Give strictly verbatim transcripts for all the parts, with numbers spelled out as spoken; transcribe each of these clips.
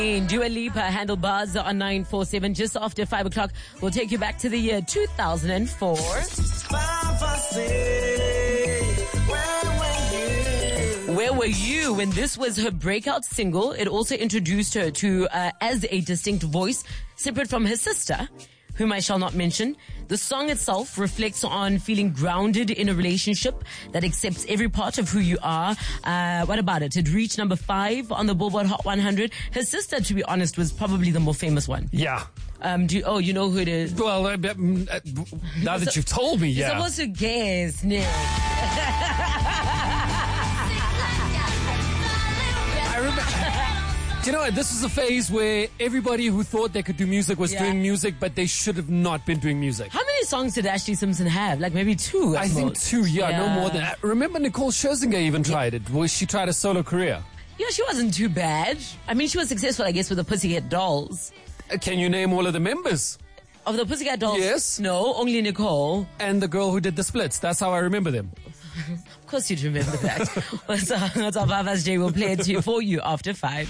Dua Lipa, Handlebars on nine four seven. Just after five o'clock, we'll take you back to the year two thousand four. Where were you when this was her breakout single? It also introduced her to uh, as a distinct voice, separate from her sister, whom I shall not mention. The song itself reflects on feeling grounded in a relationship that accepts every part of who you are. Uh, what about it? It reached number five on the Billboard Hot one hundred. Her sister, to be honest, was probably the more famous one. Yeah. Um, do you, oh, you know who it is? Well, uh, uh, now that you've told me, yeah. You're supposed to guess, Nick. I remember. Do you know what? This was a phase where everybody who thought they could do music was Yeah. doing music, but they should have not been doing music. How many songs did Ashley Simpson have? Like maybe two. at I think most. two, yeah, no Yeah. more than. Remember Nicole Scherzinger even tried it, where she tried a solo career. Yeah, she wasn't too bad. I mean, she was successful, I guess, with the Pussycat Dolls. Uh, Can you name all of the members? Of the Pussycat Dolls? Yes. No, only Nicole. And the girl who did the splits. That's how I remember them. Of course you'd remember that. What's up? What's up, Vavas J? We'll play it to you, for you after five.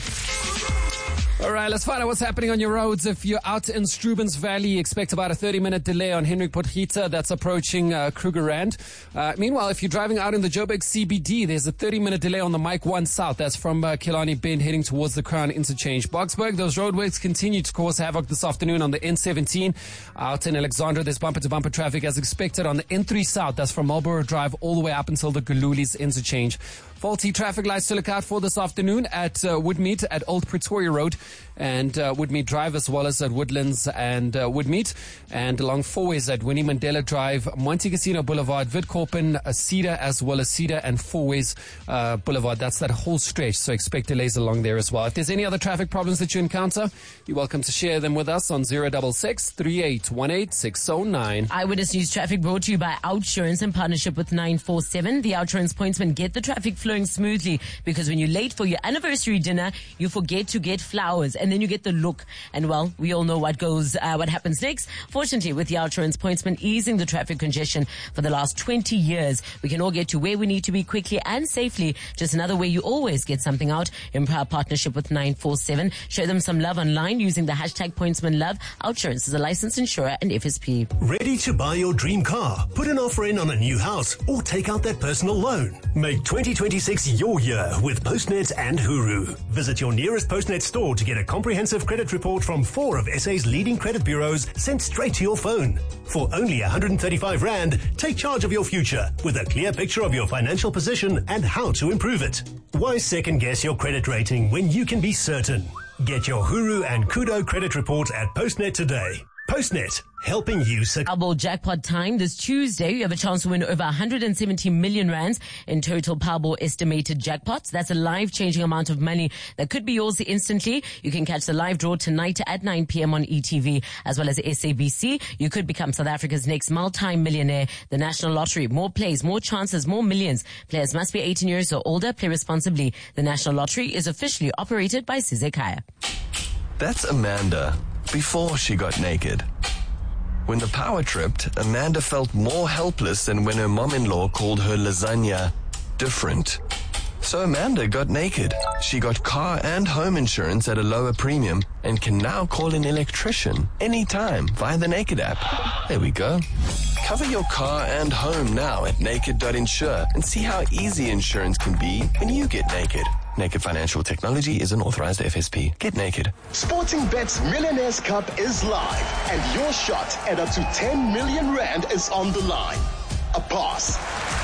All right, let's find out what's happening on your roads. If you're out in Strubens Valley, expect about a thirty-minute delay on Henrik Potgieter. That's approaching uh, Krugerrand. Uh, meanwhile, if you're driving out in the Joburg C B D, there's a thirty-minute delay on the Mike one South. That's from uh, Killarney Bend heading towards the Crown Interchange. Boxburg, those roadworks continue to cause havoc this afternoon on the N seventeen. Out in Alexandra, there's bumper-to-bumper traffic as expected on the N three South. That's from Marlborough Drive all the way up until the Gululis Interchange. Faulty traffic lights to look out for this afternoon at uh, Woodmead at Old Pretoria Road and uh, Woodmead Drive, as well as at Woodlands and uh, Woodmead, and along fourways at Winnie Mandela Drive, Monte Cassino Boulevard, Vidkorpen, uh, Cedar, as well as Cedar and Fourways uh, Boulevard. That's that whole stretch, so expect delays along there as well. If there's any other traffic problems that you encounter, you're welcome to share them with us on zero six six, three eight one eight, six zero nine. Eyewitness News traffic brought to you by Outsurance in partnership with nine four seven. The Outsurance pointsmen get the traffic flowing smoothly, because when you're late for your anniversary dinner, you forget to get flowers and then you get the look. And well, we all know what goes, uh, what happens next. Fortunately, with the Outsurance pointsmen easing the traffic congestion for the last twenty years, we can all get to where we need to be quickly and safely. Just another way you always get something out in proud partnership with nine four seven. Show them some love online using the hashtag pointsmanlove. Outsurance is a licensed insurer and F S P. Ready to buy your dream car, put an offer in on a new house, or take out that personal loan? Make twenty twenty-six your year with Postnet and Huru. Visit your nearest Postnet store to get a comprehensive credit report from four of S A's leading credit bureaus sent straight to your phone. For only one hundred thirty-five rand, take charge of your future with a clear picture of your financial position and how to improve it. Why second guess your credit rating when you can be certain? Get your Huru and Kudo credit report at Postnet today. Postnet, helping you succeed. Powerball jackpot time this Tuesday. You have a chance to win over one hundred seventy million rands in total Powerball estimated jackpots. That's a life-changing amount of money that could be yours instantly. You can catch the live draw tonight at nine p.m. on E T V as well as S A B C. You could become South Africa's next multi-millionaire. The National Lottery. More plays, more chances, more millions. Players must be eighteen years or older. Play responsibly. The National Lottery is officially operated by Sizekaya. That's Amanda before she got naked. When the power tripped, Amanda felt more helpless than when her mom-in-law called her lasagna different. So Amanda got naked. She got car and home insurance at a lower premium and can now call an electrician anytime via the Naked app. There we go. Cover your car and home now at naked dot insure and see how easy insurance can be when you get naked. Naked Financial Technology is an authorized F S P. Get naked. Sporting Bet's Millionaires Cup is live, and your shot at up to ten million rand is on the line. A pass,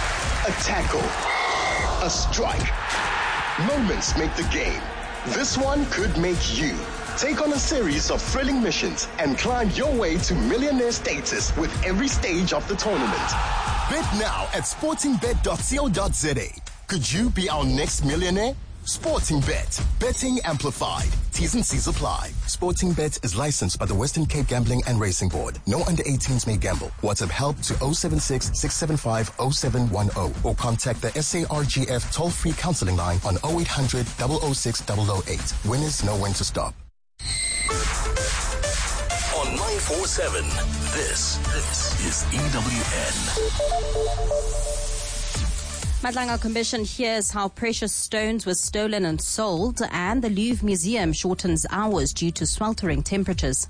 a tackle, a strike. Moments make the game. This one could make you. Take on a series of thrilling missions and climb your way to millionaire status with every stage of the tournament. Bet now at sporting bet dot co dot za. Could you be our next millionaire? Sporting Bet. Betting amplified. T's and C's apply. Sporting Bet is licensed by the Western Cape Gambling and Racing Board. No under eighteens may gamble. WhatsApp help to zero seven six, six seven five, zero seven one zero or contact the S A R G F toll-free counseling line on zero eight hundred, zero zero six, zero zero eight. Winners know when to stop. On nine four seven, this, this is E W N. Madlanga Commission hears how precious stones were stolen and sold, and the Louvre Museum shortens hours due to sweltering temperatures.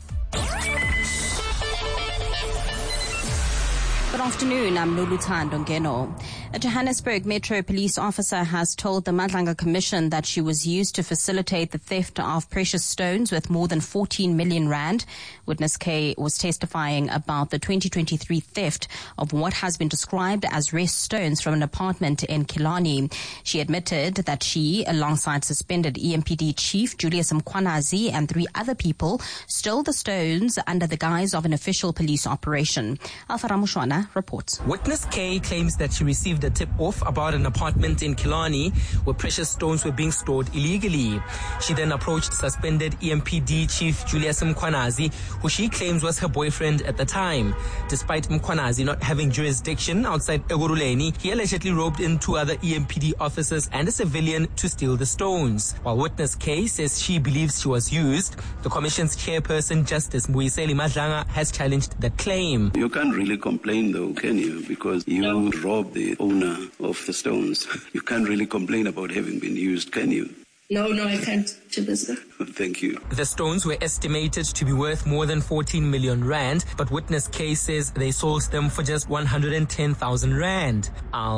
Good afternoon, I'm Luluthando Ngeno. A Johannesburg Metro police officer has told the Madlanga Commission that she was used to facilitate the theft of precious stones worth more than fourteen million rand. Witness K was testifying about the twenty twenty-three theft of what has been described as rest stones from an apartment in Killarney. She admitted that she, alongside suspended E M P D Chief Julius Mkhwanazi and three other people, stole the stones under the guise of an official police operation. Alpha Ramushwana reports. Witness K claims that she received a tip-off about an apartment in Killarney where precious stones were being stored illegally. She then approached suspended E M P D Chief Julius Mkhwanazi, who she claims was her boyfriend at the time. Despite Mkhwanazi not having jurisdiction outside Ekurhuleni, he allegedly roped in two other E M P D officers and a civilian to steal the stones. While Witness K says she believes she was used, the Commission's chairperson, Justice Mbuyiseni Madlanga, has challenged that claim. You can't really complain though, can you? Because you no. robbed the owner of the stones. You can't really complain about having been used, can you? No, no, I can't, Chibisga. Thank you. The stones were estimated to be worth more than fourteen million rand, but Witness K says they sold them for just one hundred ten thousand rand.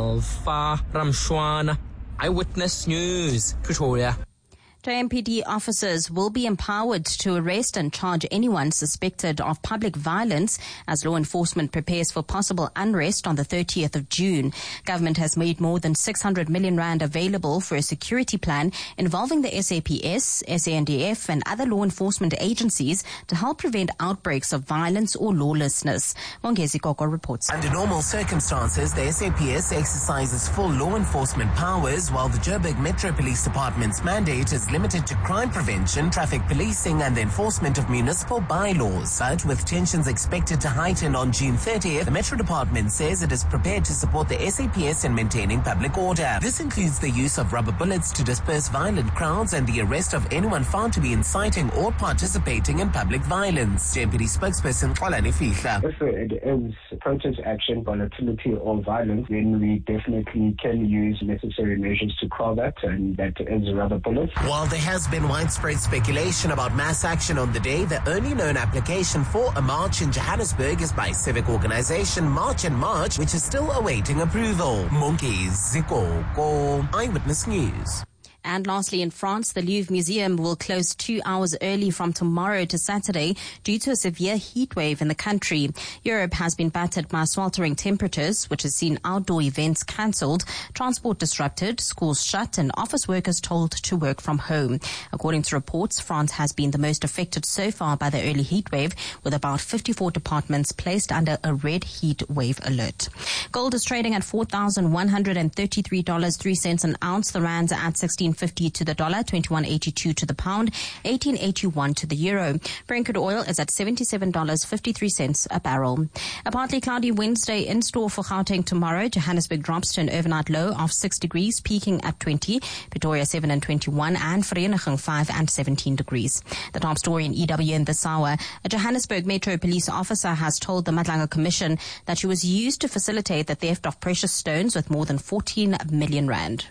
Alpha Ramshwana, Eyewitness News, Pretoria. J M P D officers will be empowered to arrest and charge anyone suspected of public violence as law enforcement prepares for possible unrest on the thirtieth of June. Government has made more than six hundred million rand available for a security plan involving the S A P S, S A N D F and other law enforcement agencies to help prevent outbreaks of violence or lawlessness. Mongezi Koko reports. Under normal circumstances, the S A P S exercises full law enforcement powers, while the Joburg Metro Police Department's mandate is limited to crime prevention, traffic policing and the enforcement of municipal bylaws. But with tensions expected to heighten on June thirtieth, the Metro Department says it is prepared to support the S A P S in maintaining public order. This includes the use of rubber bullets to disperse violent crowds and the arrest of anyone found to be inciting or participating in public violence. J M P D spokesperson Xolani Fihla. If it is protest action, volatility or violence, then we definitely can use necessary measures to quell that, and that is rubber bullets. While there has been widespread speculation about mass action on the day, the only known application for a march in Johannesburg is by civic organization March and March, which is still awaiting approval. Monkeys, Zikoko, Eyewitness News. And lastly, in France, the Louvre Museum will close two hours early from tomorrow to Saturday due to a severe heat wave in the country. Europe has been battered by sweltering temperatures, which has seen outdoor events cancelled, transport disrupted, schools shut, and office workers told to work from home. According to reports, France has been the most affected so far by the early heat wave, with about fifty-four departments placed under a red heat wave alert. Gold is trading at four thousand one hundred thirty-three dollars and three cents an ounce. The rands are at sixteen fifty to the dollar, twenty-one eighty-two to the pound, eighteen eighty-one to the euro. Brent crude oil is at seventy-seven dollars and fifty-three cents a barrel. A partly cloudy Wednesday in store for Gauteng tomorrow. Johannesburg drops to an overnight low of six degrees, peaking at twenty. Pretoria seven and twenty-one, and Vereeniging five and seventeen degrees. The top story in E W N this hour. A Johannesburg Metro police officer has told the Madlanga Commission that she was used to facilitate the theft of precious stones worth more than fourteen million rand.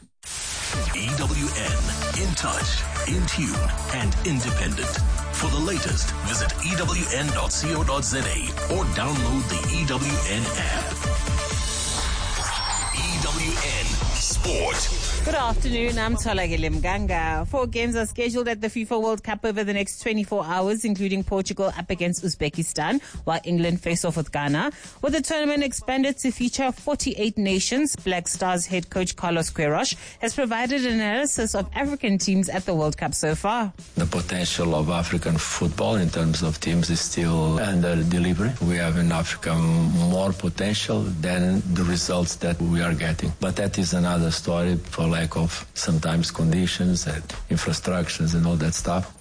E W N, in touch, in tune, and independent. For the latest, visit E W N dot co dot za or download the E W N app. E W N Sport. Good afternoon, I'm Tolagile Mganga. Four games are scheduled at the FIFA World Cup over the next twenty-four hours, including Portugal up against Uzbekistan, while England face off with Ghana. With the tournament expanded to feature forty-eight nations, Black Stars head coach Carlos Queiroz has provided an analysis of African teams at the World Cup so far. The potential of African football in terms of teams is still under delivery. We have in Africa more potential than the results that we are getting. But that is another story for lack of sometimes conditions and infrastructures and all that stuff.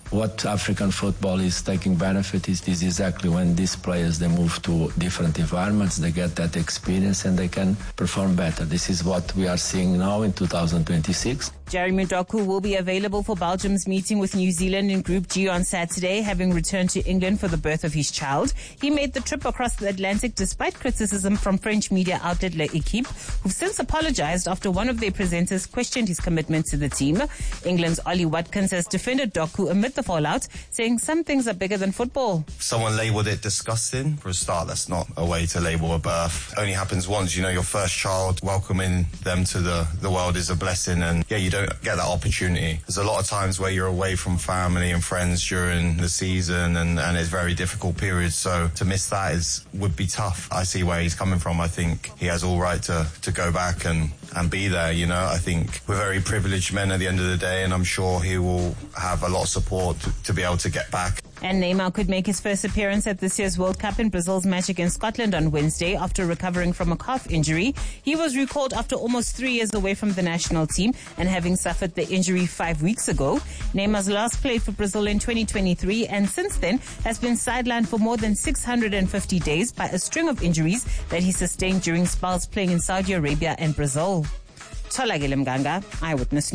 what African football is taking benefit is, is exactly when these players, they move to different environments, they get that experience and they can perform better. This is what we are seeing now in two thousand twenty-six. Jeremy Doku will be available for Belgium's meeting with New Zealand in Group G on Saturday, having returned to England for the birth of his child. He made the trip across the Atlantic despite criticism from French media outlet L'Equipe, who've since apologized after one of their presenters questioned his commitment to the team. England's Ollie Watkins has defended Doku amid the fallout, saying some things are bigger than football. Someone labelled it disgusting. For a start, that's not a way to label a birth. It only happens once. You know, your first child, welcoming them to the, the world is a blessing, and yeah, you don't get that opportunity. There's a lot of times where you're away from family and friends during the season, and, and it's very difficult periods, so to miss that is would be tough. I see where he's coming from. I think he has all right to, to go back and, and be there, you know. I think we're very privileged men at the end of the day, and I'm sure he will have a lot of support to, to be able to get back. And Neymar could make his first appearance at this year's World Cup in Brazil's match against Scotland on Wednesday after recovering from a calf injury. He was recalled after almost three years away from the national team and having suffered the injury five weeks ago. Neymar's last played for Brazil in twenty twenty-three and since then has been sidelined for more than six hundred fifty days by a string of injuries that he sustained during spells playing in Saudi Arabia and Brazil. Tholakele Mganga, Eyewitness News.